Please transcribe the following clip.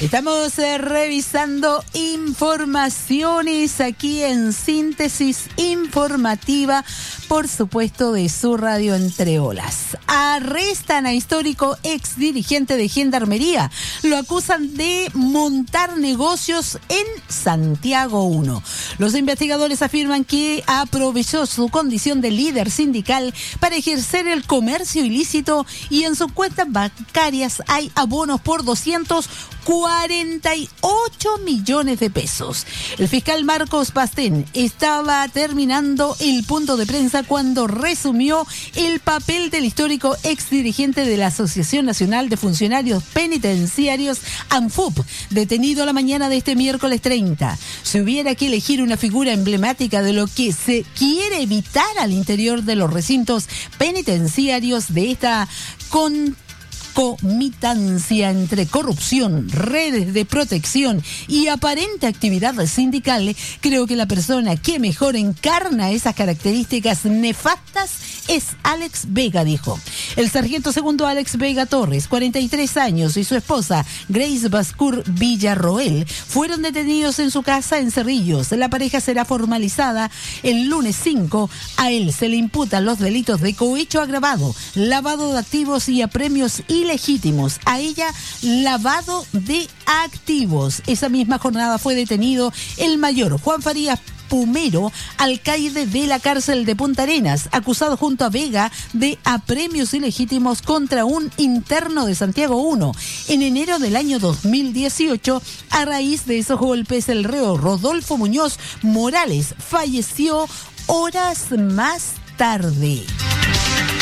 Estamos revisando informaciones aquí en Síntesis Informativa, por supuesto, de su radio Entre Olas. Arrestan a histórico ex dirigente de Gendarmería. Lo acusan de montar negocios en Santiago 1. Los investigadores afirman que aprovechó su condición de líder sindical para ejercer el comercio ilícito y en sus cuentas bancarias hay abonos por 248 millones de pesos. El fiscal Marcos Pastén estaba terminando el punto de prensa cuando resumió el papel del histórico ex dirigente de la Asociación Nacional de Funcionarios Penitenciarios, ANFUP, detenido la mañana de este miércoles 30. Si hubiera que elegir una figura emblemática de lo que se quiere evitar al interior de los recintos penitenciarios de esta concomitancia entre corrupción, redes de protección y aparente actividad sindical, creo que la persona que mejor encarna esas características nefastas es Alex Vega, dijo. El sargento segundo Alex Vega Torres, 43 años, y su esposa Grace Bascur Villarroel fueron detenidos en su casa en Cerrillos. La pareja será formalizada el lunes 5. A él se le imputan los delitos de cohecho agravado, lavado de activos y apremios ilegítimos. A ella, lavado de activos. Esa misma jornada fue detenido el mayor Juan Farías Pumero, alcaide de la cárcel de Punta Arenas, acusado junto a Vega de apremios ilegítimos contra un interno de Santiago 1. En enero del año 2018, a raíz de esos golpes, el reo Rodolfo Muñoz Morales falleció horas más tarde.